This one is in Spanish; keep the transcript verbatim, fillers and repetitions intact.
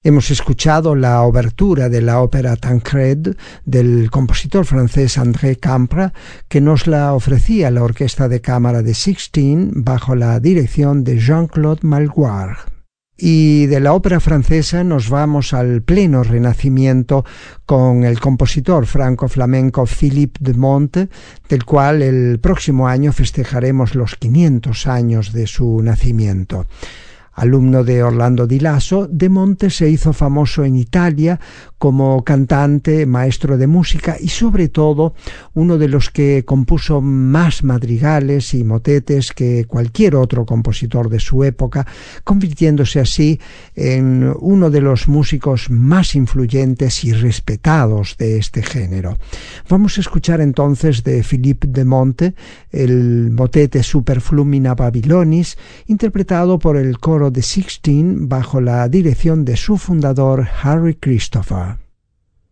Hemos escuchado la obertura de la ópera Tancred del compositor francés André Campra, que nos la ofrecía la Orquesta de Cámara de Sixteen bajo la dirección de Jean-Claude Malguard. Y de la ópera francesa nos vamos al pleno Renacimiento con el compositor franco-flamenco Philippe de Monte, del cual el próximo año festejaremos los quinientos años de su nacimiento. Alumno de Orlando Di Lasso, De Monte se hizo famoso en Italia como cantante, maestro de música y sobre todo uno de los que compuso más madrigales y motetes que cualquier otro compositor de su época, convirtiéndose así en uno de los músicos más influyentes y respetados de este género. Vamos a escuchar entonces de Philippe de Monte el motete Superflumina Babylonis, interpretado por el coro de Sixteen bajo la dirección de su fundador Harry Christopher.